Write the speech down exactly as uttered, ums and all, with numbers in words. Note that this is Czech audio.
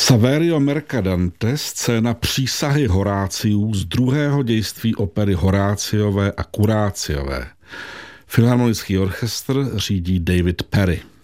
Saverio Mercadante, scéna Přísahy Horáciů z druhého dějství opery Horáciové a Kuráciové. Filharmonický orchestr řídí David Perry.